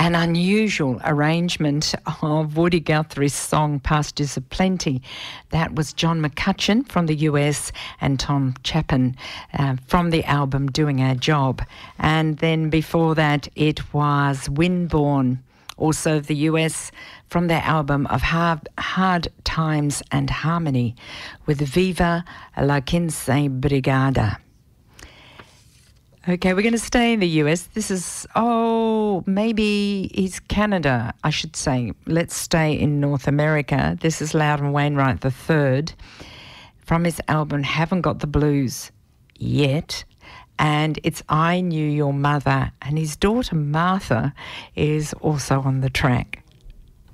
An unusual arrangement of Woody Guthrie's song Pastures of Plenty. That was John McCutcheon from the US and Tom Chapin from the album Doing Our Job. And then before that it was Winborn, also of the US, from their album of Hard Times and Harmony with Viva la Quince Brigada. Okay, we're going to stay in the US. This is, maybe it's Canada, I should say. Let's stay in North America. This is Loudon Wainwright III from his album Haven't Got the Blues Yet. And it's I Knew Your Mother. And his daughter Martha is also on the track.